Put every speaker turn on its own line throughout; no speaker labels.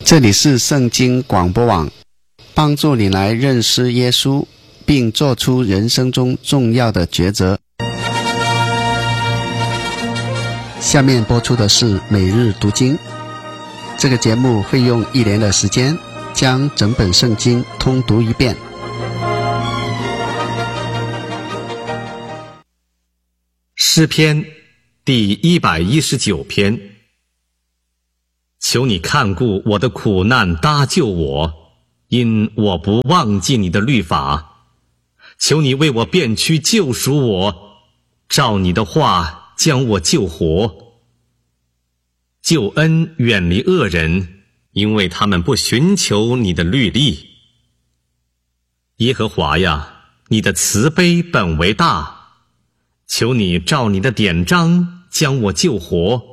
这里是圣经广播网，帮助你来认识耶稣，并做出人生中重要的抉择。下面播出的是每日读经。这个节目会用1年的时间将整本圣经通读一遍。
诗篇第119篇。求你看顾我的苦难，搭救我，因我不忘记你的律法。求你为我辨屈，救赎我，照你的话将我救活。救恩远离恶人，因为他们不寻求你的律例。耶和华呀，你的慈悲本为大，求你照你的典章将我救活。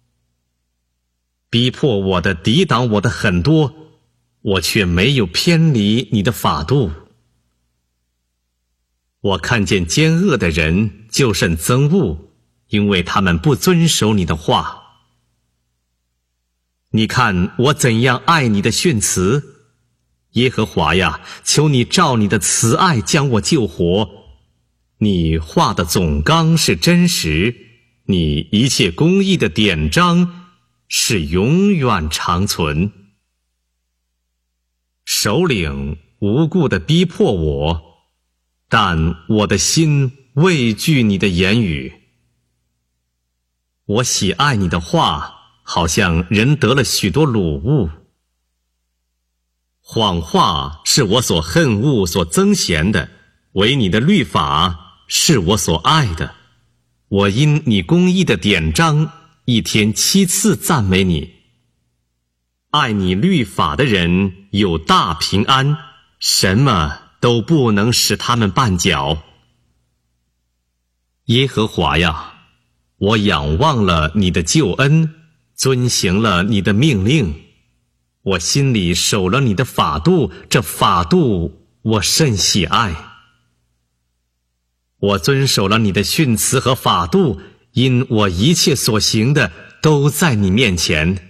逼迫我的、抵挡我的很多，我却没有偏离你的法度。我看见奸恶的人就甚憎恶，因为他们不遵守你的话。你看我怎样爱你的训词，耶和华呀，求你照你的慈爱将我救活。你画的总纲是真实，你一切公义的典章是永远长存。首领无故地逼迫我，但我的心畏惧你的言语。我喜爱你的话，好像人得了许多掳物。谎话是我所恨恶、所憎嫌的，唯你的律法是我所爱的。我因你公义的典章1天7次赞美你。爱你律法的人有大平安，什么都不能使他们绊脚。耶和华呀，我仰望了你的救恩，遵行了你的命令。我心里守了你的法度，这法度我甚喜爱。我遵守了你的训词和法度，因我一切所行的都在你面前。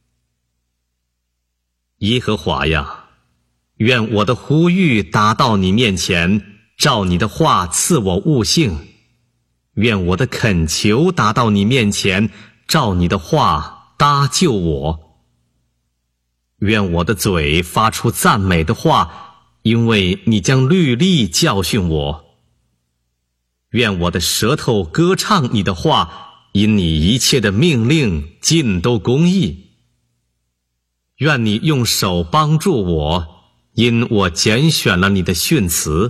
耶和华呀，愿我的呼吁达到你面前，照你的话赐我悟性。愿我的恳求达到你面前，照你的话搭救我。愿我的嘴发出赞美的话，因为你将律例教训我。愿我的舌头歌唱你的话，因你一切的命令尽都公义。愿你用手帮助我，因我拣选了你的训词。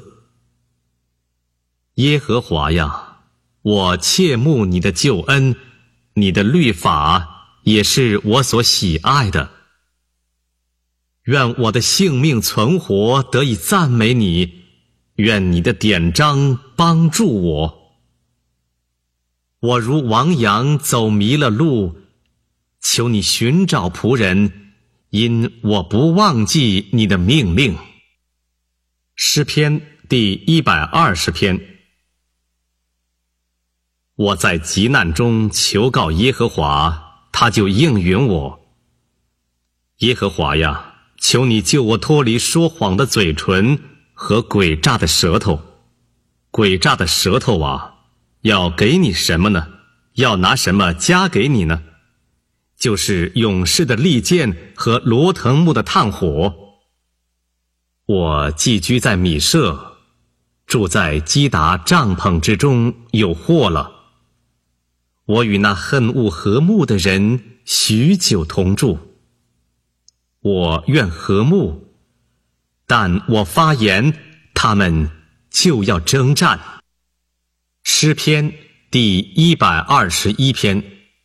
耶和华呀，我切慕你的救恩，你的律法也是我所喜爱的。愿我的性命存活，得以赞美你。愿你的典章帮助我。我如亡羊走迷了路，求你寻找仆人，因我不忘记你的命令。诗篇第120篇。我在急难中求告耶和华，他就应允我。耶和华呀，求你救我脱离说谎的嘴唇和诡诈的舌头。诡诈的舌头啊，要给你什么呢？要拿什么加给你呢？就是勇士的利剑和罗藤木的炭火。我寄居在米舍，住在基达帐篷之中，有祸了。我与那恨恶和睦的人许久同住。我愿和睦，但我发言，他们就要征战。诗篇第121篇。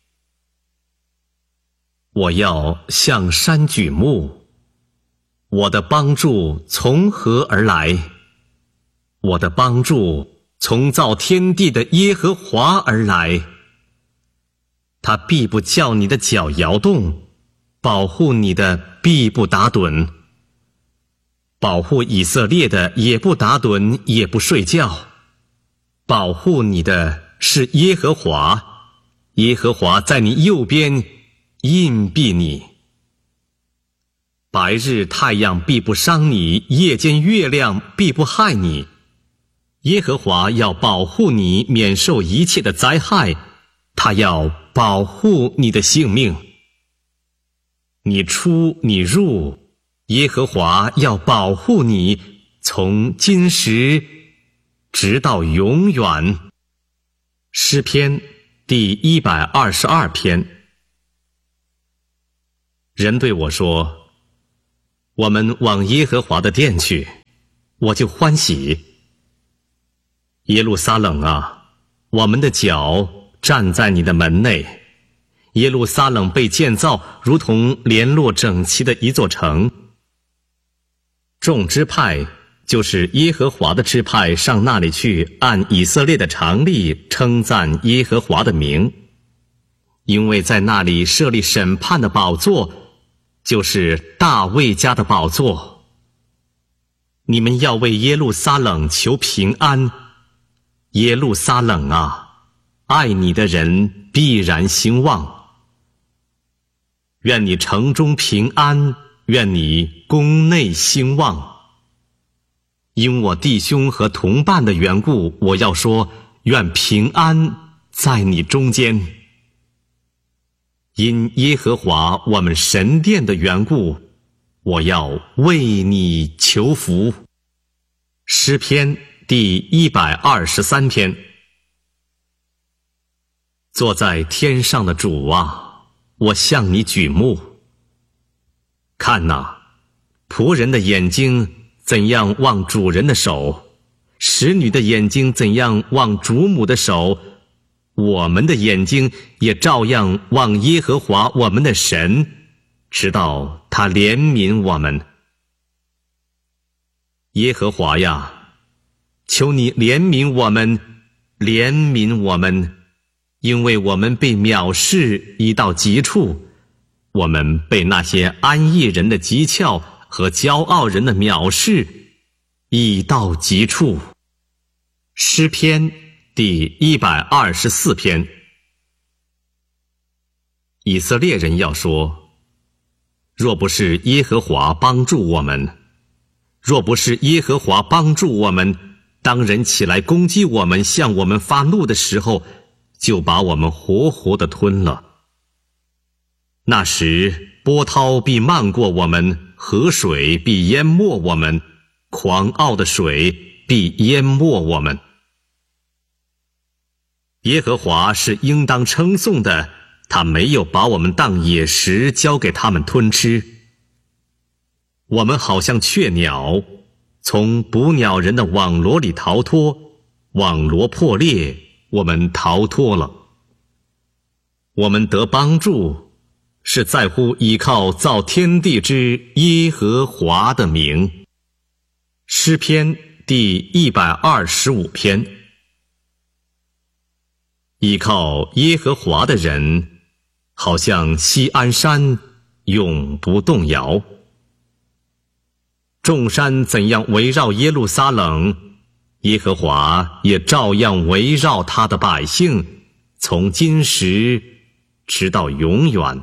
我要向山举目，我的帮助从何而来？我的帮助从造天地的耶和华而来。他必不叫你的脚摇动，保护你的必不打盹。保护以色列的也不打盹，也不睡觉。保护你的是耶和华，耶和华在你右边荫庇你。 白日太阳必不伤你，夜间月亮必不害你。耶和华要保护你免受一切的灾害，他要保护你的性命。你出你入，耶和华要保护你，从今时直到永远。诗篇第122篇。人对我说，我们往耶和华的殿去，我就欢喜。耶路撒冷啊，我们的脚站在你的门内。耶路撒冷被建造，如同联络整齐的一座城。众支派，就是耶和华的支派，上那里去，按以色列的常例称赞耶和华的名，因为在那里设立审判的宝座，就是大卫家的宝座。你们要为耶路撒冷求平安。耶路撒冷啊，爱你的人必然兴旺。愿你城中平安，愿你宫内兴旺。因我弟兄和同伴的缘故，我要说，愿平安在你中间。因耶和华我们神殿的缘故，我要为你求福。诗篇第123篇。坐在天上的主啊，我向你举目。看哪，仆人的眼睛怎样望主人的手，使女的眼睛怎样望主母的手，我们的眼睛也照样望耶和华我们的神，直到他怜悯我们。耶和华呀，求你怜悯我们，怜悯我们，因为我们被藐视已到极处，我们被那些安逸人的讥诮和骄傲人的藐视已到极处。诗篇第124篇。以色列人要说，若不是耶和华帮助我们，若不是耶和华帮助我们，当人起来攻击我们，向我们发怒的时候，就把我们活活地吞了。那时波涛必漫过我们，河水必淹没我们，狂傲的水必淹没我们。耶和华是应当称颂的，他没有把我们当野食交给他们吞吃。我们好像雀鸟，从捕鸟人的网罗里逃脱，网罗破裂，我们逃脱了。我们得帮助，是在乎依靠造天地之耶和华的名。诗篇第125篇。依靠耶和华的人，好像锡安山，永不动摇。众山怎样围绕耶路撒冷，耶和华也照样围绕他的百姓，从今时直到永远。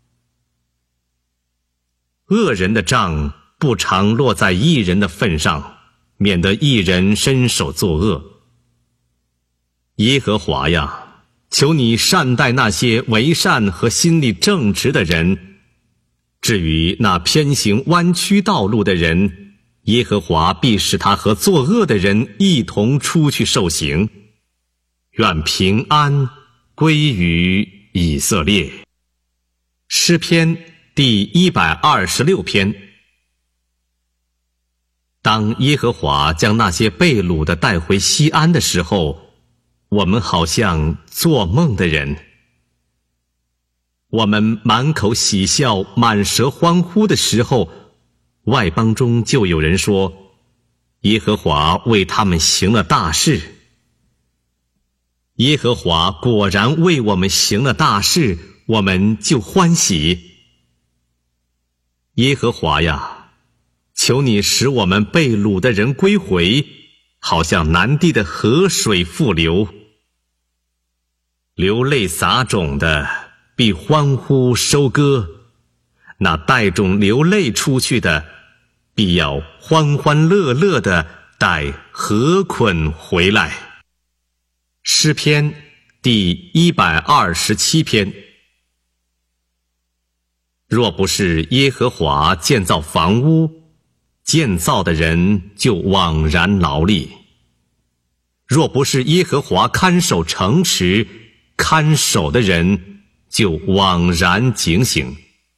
恶人的杖不常落在义人的份上，免得义人伸手作恶。耶和华呀，求你善待那些为善和心里正直的人。至于那偏行弯曲道路的人，耶和华必使他和作恶的人一同出去受刑。愿平安归于以色列。诗篇第126篇。当耶和华将那些被掳的带回西安的时候，我们好像做梦的人。我们满口喜笑，满舌欢呼的时候，外邦中就有人说，耶和华为他们行了大事。耶和华果然为我们行了大事，我们就欢喜。耶和华呀，求你使我们被掳的人归回，好像南地的河水复流。流泪撒种的必欢呼收割， 那带种流泪出去的，必要欢欢乐乐的带禾捆回来。诗篇第127篇。若不是耶和华建造房屋，建造的人就枉然劳力；若不是耶和华看守城池，看守的人就枉然警醒。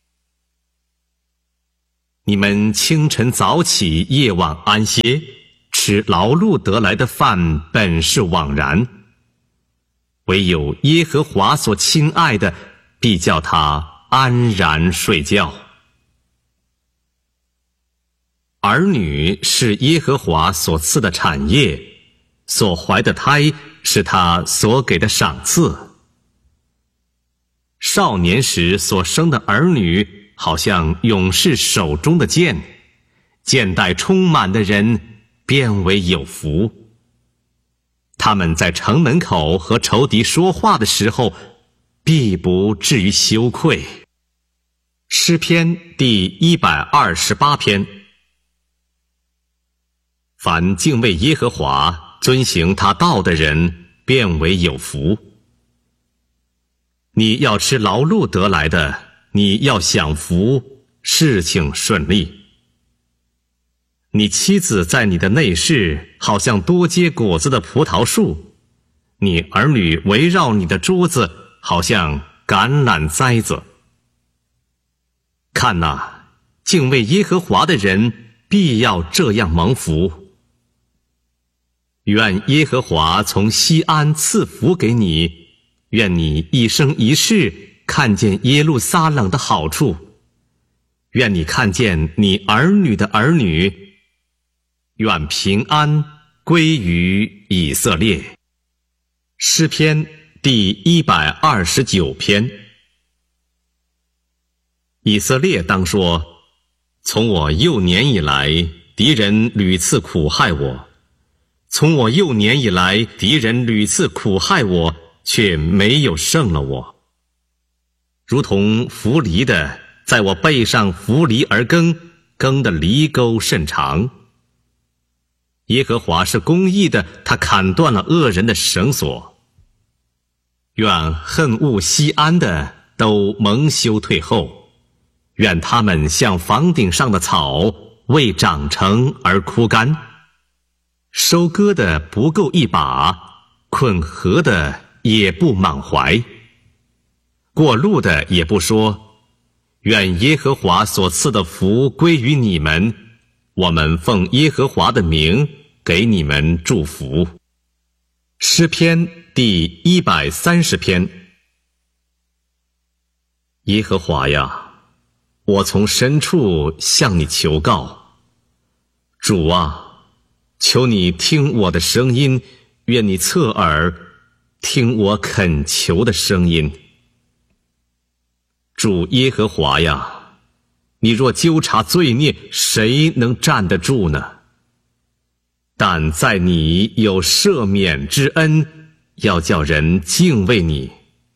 你们清晨早起，夜晚安歇，吃劳碌得来的饭，本是枉然。唯有耶和华所亲爱的，必叫他安然睡觉。儿女是耶和华所赐的产业，所怀的胎是他所给的赏赐。少年时所生的儿女，好像勇士手中的剑，剑带充满的人，便为有福。他们在城门口和仇敌说话的时候，必不至于羞愧。诗篇第128篇。凡敬畏耶和华，遵行他道的人，便为有福。你要吃劳碌得来的，你要享福，事情顺利。你妻子在你的内室，好像多结果子的葡萄树；你儿女围绕你的桌子，好像橄榄栽子。看哪，敬畏耶和华的人，必要这样蒙福。愿耶和华从西安赐福给你，愿你一生一世看见耶路撒冷的好处，愿你看见你儿女的儿女，愿平安归于以色列。诗篇第129篇。以色列当说：从我幼年以来，敌人屡次苦害我；从我幼年以来，敌人屡次苦害我，却没有胜了我。如同扶犁的在我背上扶犁而耕，耕的犁沟甚长。耶和华是公义的，他砍断了恶人的绳索。愿恨恶西安的都蒙羞退后，愿他们像房顶上的草，未长成而枯干。收割的不够一把，捆禾的也不满怀。过路的也不说，愿耶和华所赐的福归于你们，我们奉耶和华的名给你们祝福。诗篇第130篇。耶和华呀，我从深处向你求告。主啊，求你听我的声音，愿你侧耳听我恳求的声音。主耶和华呀，你若纠察罪孽，谁能站得住呢？但在你有赦免之恩，要叫人敬畏你。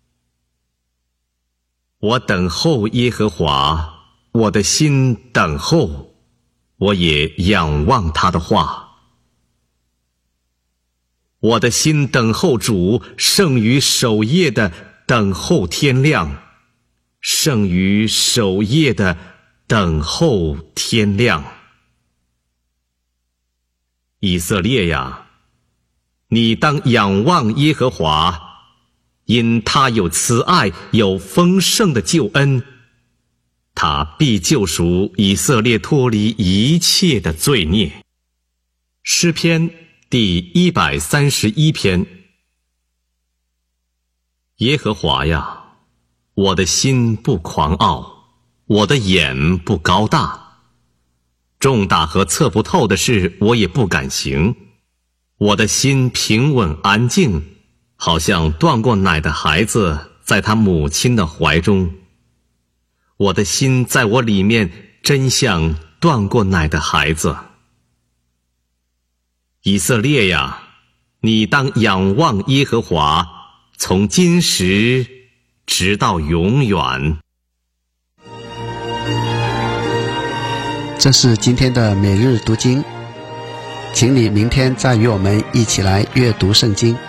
我等候耶和华，我的心等候，我也仰望他的话。我的心等候主，胜于守夜的等候天亮，胜于守夜的等候天亮。以色列呀，你当仰望耶和华，因他有慈爱，有丰盛的救恩，他必救赎以色列脱离一切的罪孽。诗篇第131篇。耶和华呀，我的心不狂傲，我的眼不高大。重大和测不透的事，我也不敢行。我的心平稳安静，好像断过奶的孩子在他母亲的怀中。我的心在我里面，真像断过奶的孩子。以色列呀，你当仰望耶和华，从今时直到永远。
这是今天的每日读经，请你明天再与我们一起来阅读圣经。